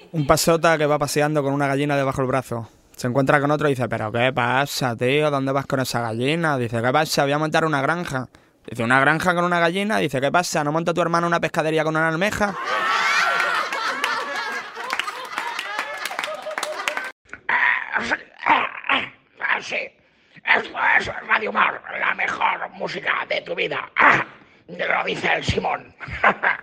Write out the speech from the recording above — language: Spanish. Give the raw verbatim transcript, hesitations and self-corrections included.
Un pasota que va paseando con una gallina debajo del brazo. Se encuentra con otro y dice, ¿pero qué pasa, tío? ¿Dónde vas con esa gallina? Dice, ¿qué pasa? Voy a montar una granja. Dice, ¿una granja con una gallina? Dice, ¿qué pasa? ¿No monta tu hermano una pescadería con una almeja? Sí, esto es Radio Mar, la mejor música de tu vida. Lo dice el Simón.